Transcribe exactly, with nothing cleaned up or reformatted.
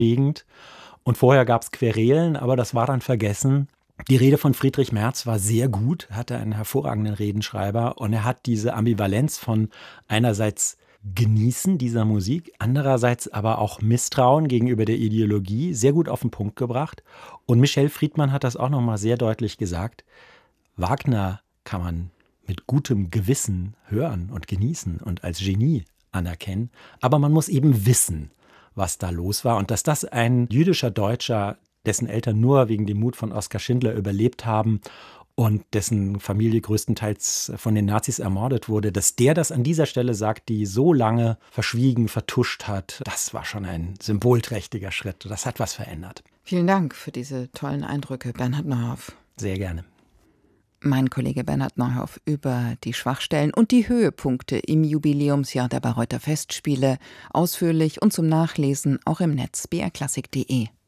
Gegend. Und vorher gab es Querelen, aber das war dann vergessen. Die Rede von Friedrich Merz war sehr gut, hatte einen hervorragenden Redenschreiber und er hat diese Ambivalenz von einerseits Genießen dieser Musik, andererseits aber auch Misstrauen gegenüber der Ideologie sehr gut auf den Punkt gebracht. Und Michel Friedmann hat das auch nochmal sehr deutlich gesagt. Wagner kann man mit gutem Gewissen hören und genießen und als Genie anerkennen, aber man muss eben wissen, was da los war und dass das ein jüdischer Deutscher, dessen Eltern nur wegen dem Mut von Oskar Schindler überlebt haben und dessen Familie größtenteils von den Nazis ermordet wurde, dass der das an dieser Stelle sagt, die so lange verschwiegen, vertuscht hat, das war schon ein symbolträchtiger Schritt. Das hat was verändert. Vielen Dank für diese tollen Eindrücke, Bernhard Neuhoff. Sehr gerne. Mein Kollege Bernhard Neuhoff über die Schwachstellen und die Höhepunkte im Jubiläumsjahr der Bayreuther Festspiele, ausführlich und zum Nachlesen auch im Netz b r klassik punkt de.